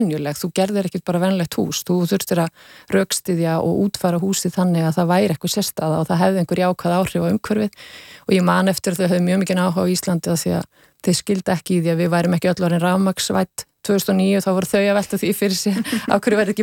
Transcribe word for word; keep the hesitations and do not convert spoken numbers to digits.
venjuleg, þú gerðir ekkert bara venjulegt hús, þú þurftir að rökstyðja og útfæra húsið þannig að það væri eitthvað sérstæða og það hefði einhver jákvæð áhrif á umhverfið og ég man eftir þau höfðu mjög mikið áhuga á Íslandi að því að þeir skildi ekki í því að við værim ekki öll orðin rafmagnsvædd tvö þúsund og níu, þá voru þau að velta því fyrir sig af hverju verði ekki